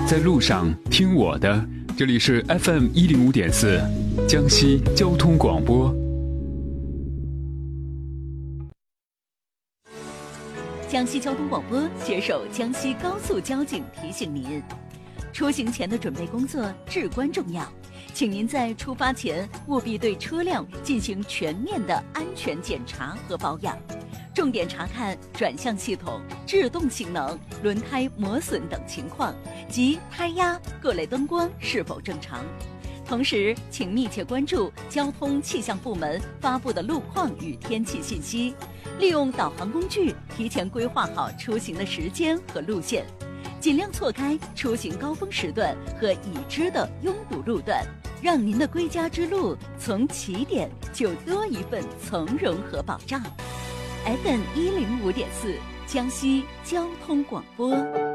在路上听我的，这里是 FM105.4江西交通广播。 江西交通广播携手江西高速交警提醒您，出行前的准备工作至关重要，请您在出发前务必对车辆进行全面的安全检查和保养，重点查看转向系统、制动性能、轮胎磨损等情况及胎压、各类灯光是否正常。同时，请密切关注交通气象部门发布的路况与天气信息，利用导航工具提前规划好出行的时间和路线，尽量错开出行高峰时段和已知的拥堵路段，让您的归家之路从起点就多一份从容和保障。FM105.4江西交通广播。